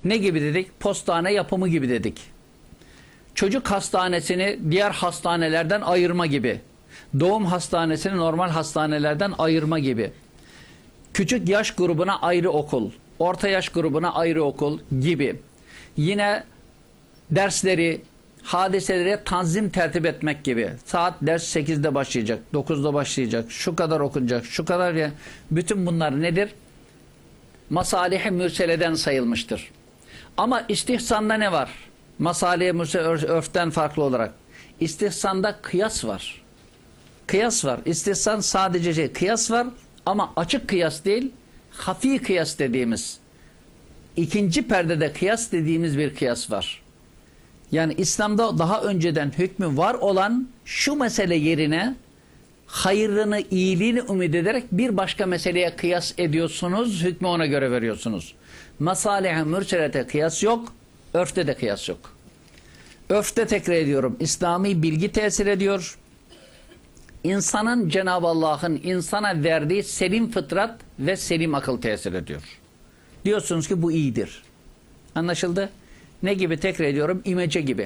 Ne gibi dedik? Postane yapımı gibi dedik. Çocuk hastanesini diğer hastanelerden ayırma gibi. Doğum hastanesini normal hastanelerden ayırma gibi. Küçük yaş grubuna ayrı okul, orta yaş grubuna ayrı okul gibi. Yine dersleri, hadiseleri tanzim tertip etmek gibi. Saat ders 8'de başlayacak, 9'da başlayacak, şu kadar okunacak, şu kadar ya. Bütün bunlar nedir? Masalih-i mürseleden sayılmıştır. Ama istihsanda ne var? Masalih-i mürsel örften farklı olarak. İstihsanda kıyas var. Kıyas var. İstihsan sadece kıyas var ama açık kıyas değil, hafi kıyas dediğimiz, ikinci perdede kıyas dediğimiz bir kıyas var. Yani İslam'da daha önceden hükmü var olan şu mesele yerine hayırını, iyiliğini ümit ederek bir başka meseleye kıyas ediyorsunuz, hükmü ona göre veriyorsunuz. Masalih-i mürselete kıyas yok, örfte de kıyas yok. Örfte tekrar ediyorum, İslami bilgi tesir ediyor. İnsanın Cenab-ı Allah'ın insana verdiği selim fıtrat ve selim akıl tesir ediyor. Diyorsunuz ki bu iyidir. Anlaşıldı? Ne gibi tekrar ediyorum? İmece gibi.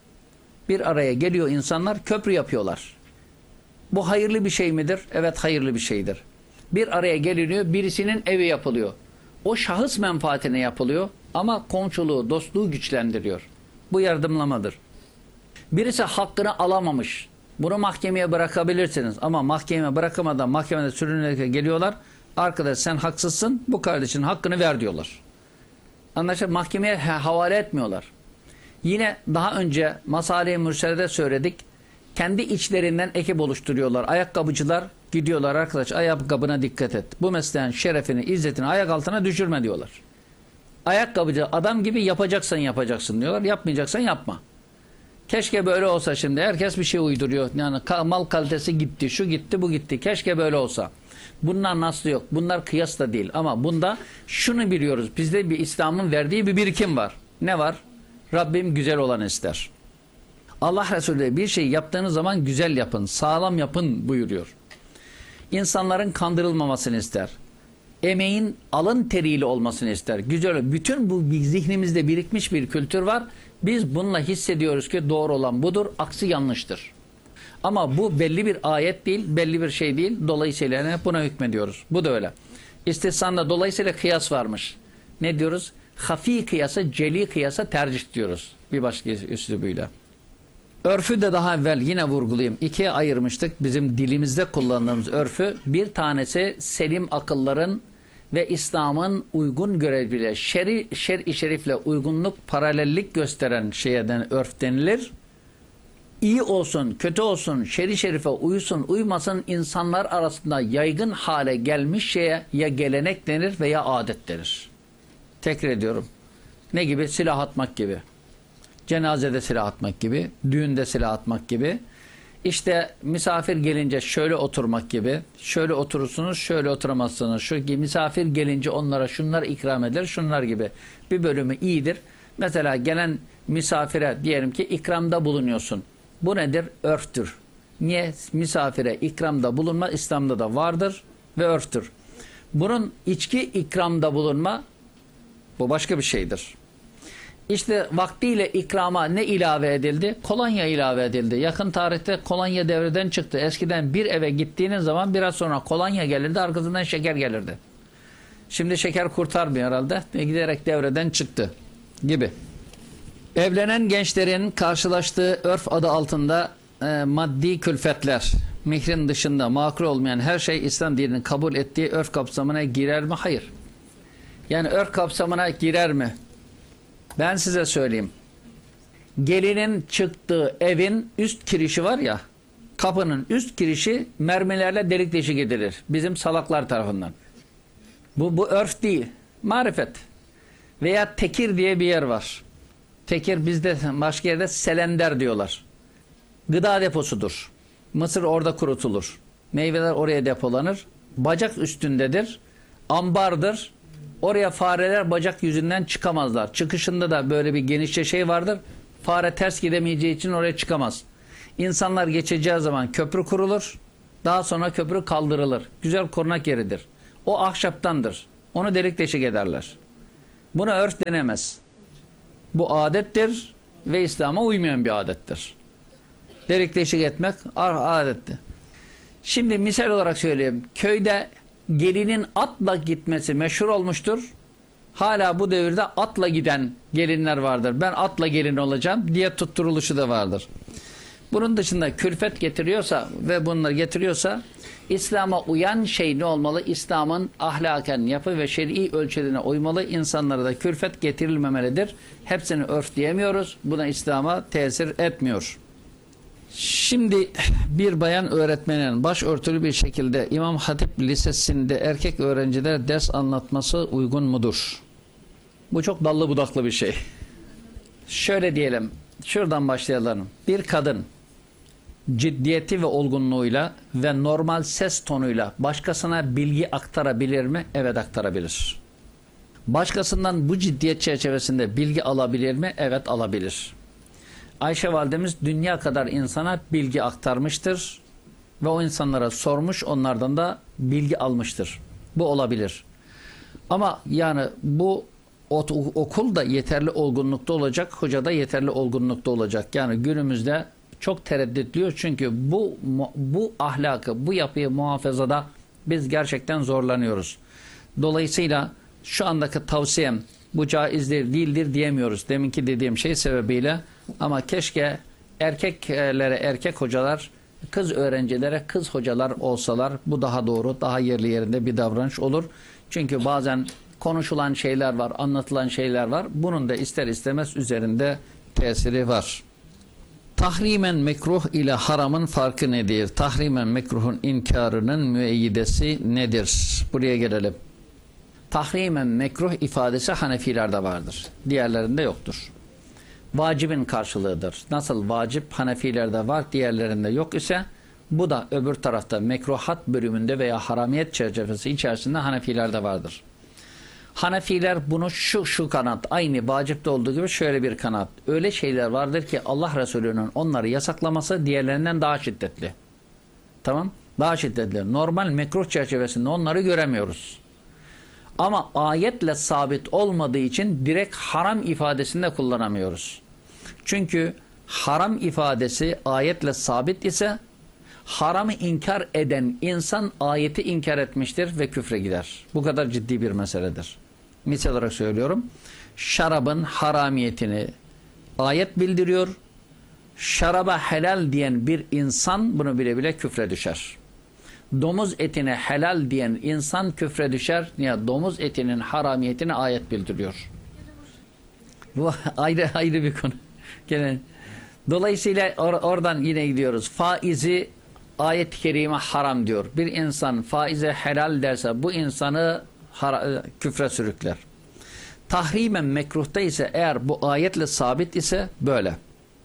Bir araya geliyor insanlar, köprü yapıyorlar. Bu hayırlı bir şey midir? Evet, hayırlı bir şeydir. Bir araya geliniyor, birisinin evi yapılıyor. O şahıs menfaatine yapılıyor ama komşuluğu, dostluğu güçlendiriyor. Bu yardımlamadır. Birisi hakkını alamamış. Bunu mahkemeye bırakabilirsiniz ama mahkemeye bırakamadan mahkemede sürünerek geliyorlar. Arkadaş sen haksızsın, bu kardeşin hakkını ver diyorlar. Anlaşılan mahkemeye havale etmiyorlar. Yine daha önce Masalih-i Mürsel'de söyledik. Kendi içlerinden ekip oluşturuyorlar. Ayakkabıcılar gidiyorlar, arkadaş ayakkabına dikkat et. Bu mesleğin şerefini, izzetini ayak altına düşürme diyorlar. Ayakkabıcı adam gibi yapacaksan yapacaksın diyorlar. Yapmayacaksan yapma. Keşke böyle olsa şimdi. Herkes bir şey uyduruyor. Yani mal kalitesi gitti, şu gitti, bu gitti. Keşke böyle olsa. Bunlar nasıl yok? Bunlar kıyas da değil. Ama bunda şunu biliyoruz. Bizde bir İslam'ın verdiği bir birikim var. Ne var? Rabbim güzel olan ister. Allah Resulü bir şey yaptığınız zaman güzel yapın, sağlam yapın buyuruyor. İnsanların kandırılmamasını ister. Emeğin alın teriyle olmasını ister. Güzel. Bütün bu zihnimizde birikmiş bir kültür var. Biz bununla hissediyoruz ki doğru olan budur, aksi yanlıştır. Ama bu belli bir ayet değil, belli bir şey değil. Dolayısıyla buna hükmediyoruz. Bu da öyle. İstihsanda dolayısıyla kıyas varmış. Ne diyoruz? Hafi kıyasa, celi kıyasa tercih diyoruz. Bir başka üslubuyla. Örfü de daha evvel yine vurgulayayım. İkiye ayırmıştık. Bizim dilimizde kullandığımız örfü. Bir tanesi selim akılların ve İslam'ın uygun göreviyle şer-i şerifle uygunluk, paralellik gösteren şeyden örf denilir. İyi olsun, kötü olsun, şer-i şerife uyusun, uymasın insanlar arasında yaygın hale gelmiş şeye ya gelenek denir veya adet denir. Tekrar ediyorum. Ne gibi? Silah atmak gibi. Cenazede silah atmak gibi, düğünde silah atmak gibi. İşte misafir gelince şöyle oturmak gibi. Şöyle oturursunuz, şöyle oturamazsınız. Şu misafir gelince onlara şunlar ikram edilir, şunlar gibi. Bir bölümü iyidir. Mesela gelen misafire diyelim ki ikramda bulunuyorsun. Bu nedir? Örftür. Niye? Misafire ikramda bulunma İslam'da da vardır ve örftür. Bunun içki ikramda bulunma bu başka bir şeydir. İşte vaktiyle ikrama ne ilave edildi? Kolonya ilave edildi. Yakın tarihte kolonya devreden çıktı. Eskiden bir eve gittiğiniz zaman biraz sonra kolonya gelirdi, arkasından şeker gelirdi. Şimdi şeker kurtarmıyor herhalde. Giderek devreden çıktı gibi. Evlenen gençlerin karşılaştığı örf adı altında maddi külfetler, mihrin dışında makul olmayan her şey İslam dininin kabul ettiği örf kapsamına girer mi? Hayır. Yani örf kapsamına girer mi? Ben size söyleyeyim. Gelinin çıktığı evin üst kirişi var ya, kapının üst kirişi mermilerle delik deşik edilir. Bizim salaklar tarafından. Bu örf değil. Marifet. Veya tekir diye bir yer var. Tekir bizde başka yerde selender diyorlar. Gıda deposudur. Mısır orada kurutulur. Meyveler oraya depolanır. Bacak üstündedir. Ambardır. Oraya fareler bacak yüzünden çıkamazlar. Çıkışında da böyle bir genişçe şey vardır. Fare ters gidemeyeceği için oraya çıkamaz. İnsanlar geçeceği zaman köprü kurulur. Daha sonra köprü kaldırılır. Güzel korunak yeridir. O ahşaptandır. Onu delik deşik ederler. Buna örf denemez. Bu adettir ve İslam'a uymayan bir adettir. Delik deşik etmek adetti. Şimdi misal olarak söyleyeyim. Köyde gelinin atla gitmesi meşhur olmuştur. Hala bu devirde atla giden gelinler vardır. Ben atla gelin olacağım diye tutturuluşu da vardır. Bunun dışında külfet getiriyorsa ve bunları getiriyorsa İslam'a uyan şey ne olmalı? İslam'ın ahlaken yapı ve şer'i ölçülerine uymalı. İnsanlara da külfet getirilmemelidir. Hepsini örf diyemiyoruz. Buna İslam'a tesir etmiyor. Şimdi bir bayan öğretmenin başörtülü bir şekilde İmam Hatip Lisesi'nde erkek öğrencilere ders anlatması uygun mudur? Bu çok dallı budaklı bir şey. Şöyle diyelim, şuradan başlayalım. Bir kadın ciddiyeti ve olgunluğuyla ve normal ses tonuyla başkasına bilgi aktarabilir mi? Evet, aktarabilir. Başkasından bu ciddiyet çerçevesinde bilgi alabilir mi? Evet, alabilir. Ayşe validemiz dünya kadar insana bilgi aktarmıştır ve o insanlara sormuş, onlardan da bilgi almıştır. Bu olabilir. Ama yani bu okul da yeterli olgunlukta olacak, hoca da yeterli olgunlukta olacak. Yani günümüzde çok tereddütlüyor çünkü bu ahlakı, bu yapıyı muhafazada biz gerçekten zorlanıyoruz. Dolayısıyla şu andaki tavsiyem bu caizdir, değildir diyemiyoruz. Deminki dediğim şey sebebiyle, ama keşke erkeklere erkek hocalar, kız öğrencilere kız hocalar olsalar, bu daha doğru, daha yerli yerinde bir davranış olur. Çünkü bazen konuşulan şeyler var, anlatılan şeyler var. Bunun da ister istemez üzerinde tesiri var. Tahrimen mekruh ile haramın farkı nedir? Tahrimen mekruhun inkarının müeyyidesi nedir? Buraya gelelim. Tahrimen mekruh ifadesi Hanefilerde vardır. Diğerlerinde yoktur. Vacibin karşılığıdır. Nasıl vacip Hanefilerde var, diğerlerinde yok ise bu da öbür tarafta mekruhat bölümünde veya haramiyet çerçevesi içerisinde Hanefilerde vardır. Hanefiler bunu şu kanat, aynı vacipte olduğu gibi şöyle bir kanat. Öyle şeyler vardır ki Allah Resulü'nün onları yasaklaması diğerlerinden daha şiddetli. Tamam? Daha şiddetli. Normal mekruh çerçevesinde onları göremiyoruz. Ama ayetle sabit olmadığı için direkt haram ifadesinde kullanamıyoruz. Çünkü haram ifadesi ayetle sabit ise haramı inkar eden insan ayeti inkar etmiştir ve küfre gider. Bu kadar ciddi bir meseledir. Misal olarak söylüyorum. Şarabın haramiyetini ayet bildiriyor. Şaraba helal diyen bir insan bunu bile bile küfre düşer. Domuz etine helal diyen insan küfre düşer. Niye? Domuz etinin haramiyetini ayet bildiriyor. Bu ayrı bir konu. Gene. Dolayısıyla oradan yine gidiyoruz. Faizi ayet-i kerime haram diyor. Bir insan faize helal derse bu insanı küfre sürükler. Tahrimen mekruhta ise eğer bu ayetle sabit ise böyle.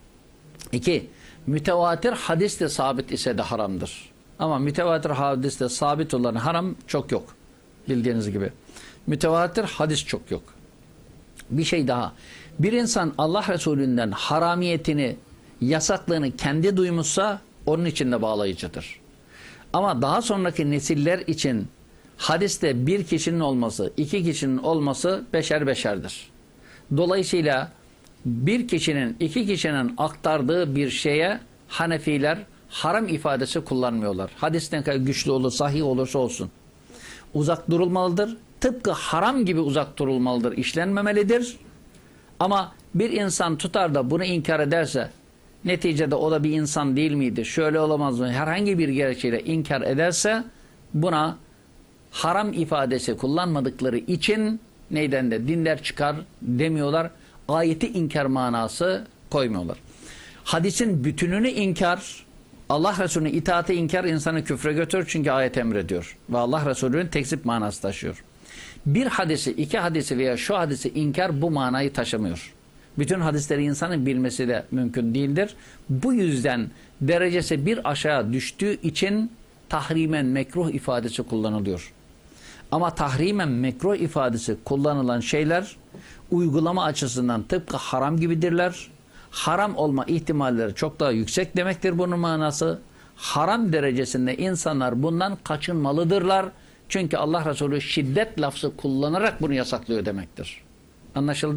2. Mütevatir hadisle sabit ise de haramdır. Ama mütevatir hadiste sabit olan haram çok yok. Bildiğiniz gibi. Mütevatir hadis çok yok. Bir şey daha. Bir insan Allah Resulü'nden haramiyetini, yasaklığını kendi duymuşsa onun için de bağlayıcıdır. Ama daha sonraki nesiller için hadiste bir kişinin olması, iki kişinin olması beşer beşerdir. Dolayısıyla bir kişinin, iki kişinin aktardığı bir şeye Hanefiler haram ifadesi kullanmıyorlar. Hadis ne kadar güçlü olur, sahih olursa olsun. Uzak durulmalıdır. Tıpkı haram gibi uzak durulmalıdır, işlenmemelidir. Ama bir insan tutar da bunu inkar ederse, neticede o da bir insan değil miydi? Şöyle olamaz mı? Herhangi bir gerçeğiyle inkar ederse buna haram ifadesi kullanmadıkları için neyden de dinler çıkar demiyorlar. Ayeti inkar manası koymuyorlar. Hadisin bütününü inkar, Allah Resulü'nün itaati inkar insanı küfre götürür çünkü ayet emrediyor. Ve Allah Resulü'nün tekzip manası taşıyor. Bir hadisi, iki hadisi veya şu hadisi inkar bu manayı taşımıyor. Bütün hadisleri insanın bilmesi de mümkün değildir. Bu yüzden derecesi bir aşağı düştüğü için tahrimen mekruh ifadesi kullanılıyor. Ama tahrimen mekruh ifadesi kullanılan şeyler uygulama açısından tıpkı haram gibidirler. Haram olma ihtimalleri çok daha yüksek demektir bunun manası. Haram derecesinde insanlar bundan kaçınmalıdırlar. Çünkü Allah Resulü şiddet lafzı kullanarak bunu yasaklıyor demektir. Anlaşıldı?